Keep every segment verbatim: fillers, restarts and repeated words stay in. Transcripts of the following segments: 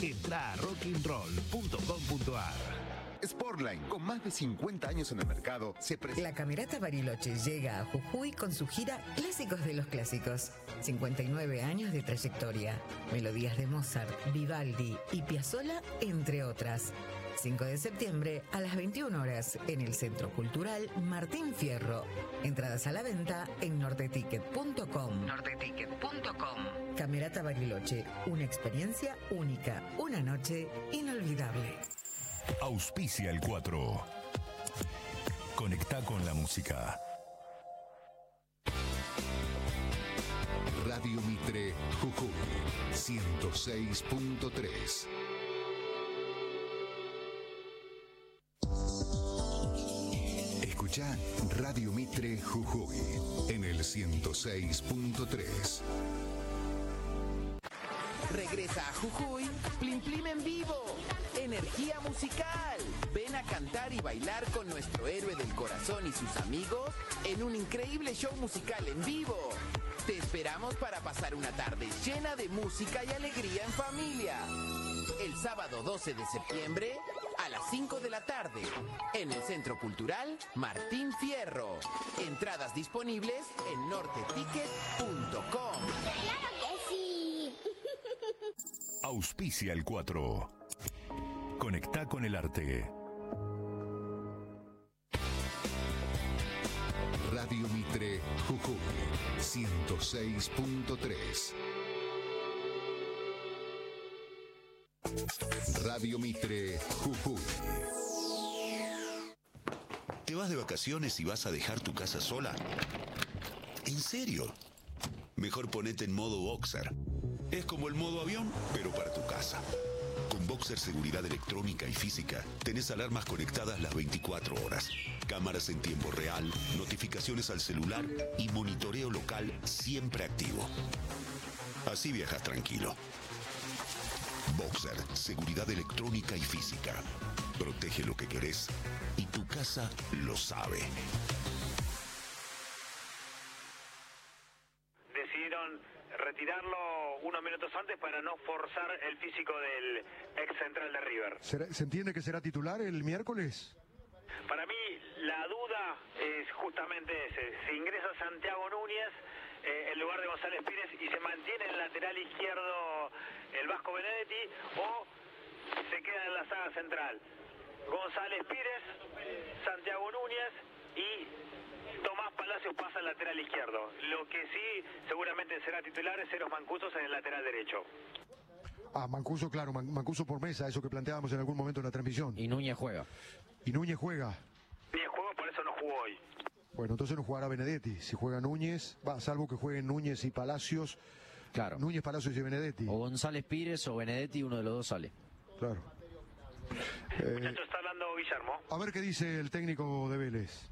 Entrá a rockinroll punto com punto ar. Sportline, con más de cincuenta años en el mercado, se presenta. La Camerata Bariloche llega a Jujuy con su gira Clásicos de los Clásicos. cincuenta y nueve años de trayectoria. Melodías de Mozart, Vivaldi y Piazzolla, entre otras. cinco de septiembre a las veintiuna horas en el Centro Cultural Martín Fierro. Entradas a la venta en norteticket punto com. norteticket punto com. Camerata Bariloche, una experiencia única, una noche inolvidable. Auspicia el cuatro. Conecta con la música. Radio Mitre Jujuy ciento seis punto tres. Escucha Radio Mitre Jujuy en el ciento seis punto tres. Regresa a Jujuy Plim Plim en vivo. Energía musical. Ven a cantar y bailar con nuestro héroe del corazón y sus amigos en un increíble show musical en vivo. Te esperamos para pasar una tarde llena de música y alegría en familia. El sábado doce de septiembre a las cinco de la tarde en el Centro Cultural Martín Fierro. Entradas disponibles en norteticket punto com. ¡Claro que sí! Auspicia el cuatro. Conecta con el arte. Radio Mitre Jujuy ciento seis punto tres. Radio Mitre Jujuy. ¿Te vas de vacaciones y vas a dejar tu casa sola? ¿En serio? Mejor ponete en modo Boxer. Es como el modo avión, pero para tu casa. Con Boxer Seguridad Electrónica y Física, tenés alarmas conectadas las veinticuatro horas, cámaras en tiempo real, notificaciones al celular y monitoreo local siempre activo. Así viajas tranquilo. Boxer Seguridad Electrónica y Física. Protege lo que querés y tu casa lo sabe. Decidieron retirarlo unos minutos antes para no forzar el físico del ex central de River. ¿Se entiende que será titular el miércoles? Para mí la duda es justamente ese. Si ingresa Santiago Núñez eh, en lugar de González Pires y se mantiene en el lateral izquierdo el Vasco Benedetti, o se queda en la saga central González Pires, Santiago Núñez y Tomás Palacios pasa al lateral izquierdo. Lo que sí seguramente será titular es Eros Mancuso en el lateral derecho. Ah, Mancuso, claro, Man- Mancuso por mesa, eso que planteábamos en algún momento en la transmisión. Y Núñez juega. Y Núñez juega. Núñez juega, por eso no jugó hoy. Bueno, entonces no jugará Benedetti. Si juega Núñez, va, salvo que jueguen Núñez y Palacios. Claro. Núñez, Palacios y Benedetti. O González Pires o Benedetti, uno de los dos sale. Claro. Eh, Muchachos, está hablando Guillermo. a ver qué dice el técnico de Vélez.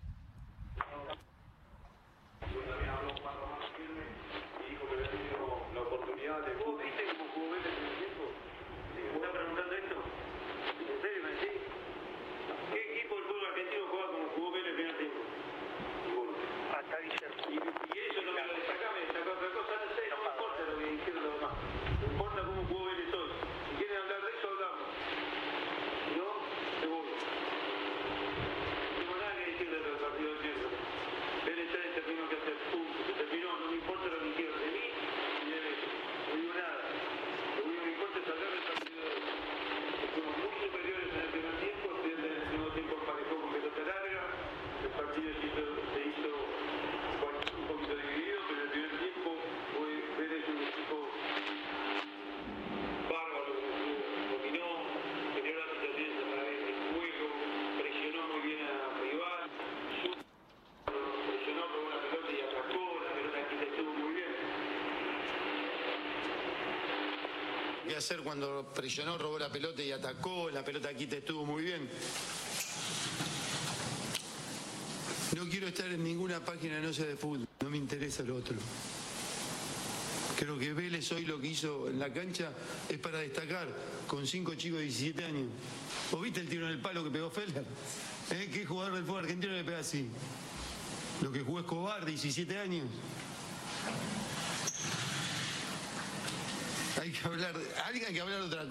La oportunidad de fútbol. ¿Viste cómo jugó Vélez en el tiempo? ¿Me está preguntando esto? ¿En serio me decís? ¿Qué equipo del fútbol argentino juega como jugó Vélez en el primer tiempo? Ninguno. Hasta Guillermo. Y, y eso es lo que lo destaca, me destaca otra cosa, no sé, no me importa lo que dijeron los demás. No importa cómo jugó Vélez hoy. Si quieren hablar de eso, hablamos. Si no, me voy. No tengo nada que decir del partido de miércoles. Vélez ya determinó qué hacer, punto. Se terminó, no me importa lo que quieran de mí ni de Vélez. No digo nada. Lo único que me importa es hablar del partido de hoy. Fuimos muy superiores en el primer tiempo, en el segundo tiempo emparejó con pelota larga, el partido se hizo, se hizo un poquito dividido, pero en el primer tiempo fue Vélez un equipo bárbaro, dominó, generó las situaciones a través del juego, presionó muy bien al rival, presionó con una pelota y atracó, la pelota aquí estuvo muy bien. ¿Qué hacer cuando presionó, robó la pelota y atacó? La pelota aquí te estuvo muy bien. No quiero estar en ninguna página no sea de fútbol, no me interesa lo otro. Creo que Vélez hoy lo que hizo en la cancha es para destacar, con cinco chicos de diecisiete años. ¿Vos viste el tiro en el palo que pegó Feller? ¿Eh? ¿Qué jugador del fútbol argentino le pega así? Lo que jugó Escobar, diecisiete años. Hay que hablar, alguien hay que hablar de otra cosa.